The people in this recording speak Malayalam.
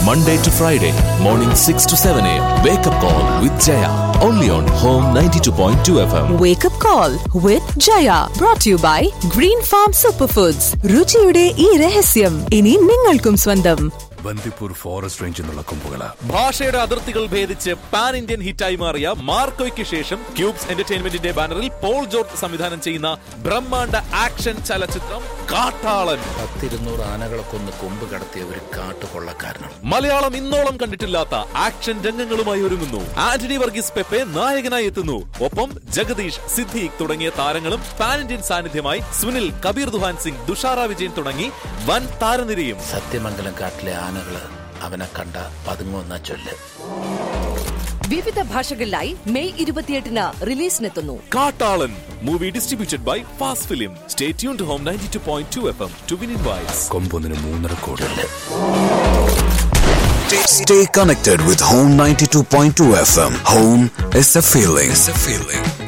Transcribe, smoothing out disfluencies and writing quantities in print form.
Monday to Friday, morning 6 to 7 a.m. Wake up call with Jaya. Only on Home 92.2 FM. Wake up call with Jaya. Brought to you by Green Farm Superfoods. രുചിയുടെ ഈ രഹസ്യം ഇനി നിങ്ങൾക്കും സ്വന്തം. ബന്ദിപ്പൂർ ഫോറസ്റ്റ് റേഞ്ചിൽ നിന്നുള്ള കൊമ്പുകള ഭാഷയുടെ അതിർത്തികൾ ഭേദിച്ച് പാൻ ഇന്ത്യൻ ഹിറ്റായി മാറിയ മാർക്കോയ്ക്ക് ശേഷം ക്യൂബ്സ് എന്റർടൈൻമെന്റിന്റെ ബാനറിൽ പോൾ ജോർജ് സംവിധാനം ചെയ്യുന്ന ബ്രഹ്മാണ്ഡ ആക്ഷൻ ചലച്ചിത്രം കാട്ടാളൻ. 100-200 ആനകളെ കൊന്ന് കൊമ്പ് കടത്തിയ ഒരു കാട്ടുകൊള്ളക്കാരനാണ്. മലയാളം ഇന്നോളം കണ്ടിട്ടില്ലാത്ത ആക്ഷൻ രംഗങ്ങളുമായി ഒരുങ്ങുന്നു. ആന്റണി വർഗീസ് പെപ്പെ നായകനായി എത്തുന്നു. ഒപ്പം ജഗദീഷ്, സിദ്ദീഖ് തുടങ്ങിയ താരങ്ങളും പാൻ ഇന്ത്യൻ സാന്നിധ്യമായി സുനിൽ, കബീർ ദുഹാൻ സിംഗ്, തുഷാര വിജയൻ തുടങ്ങി വൻ താരനിരയും. സത്യമംഗലം കാട്ടിലെ ആനകള് അവനെ കണ്ട പതുങ്ങുന്ന ചൊല്ല്. വിവിധ ഭാഷകളിലായി മെയ് 28 റിലീസിനെത്തുന്നു കാട്ടാളൻ. Movie distributed by fast film. Stay tuned to home 92.2 FM to win invites. കൊമ്പൊന്നിന് 3.5 കോടി. Stay connected with Home 92.2 FM. Home is a feeling.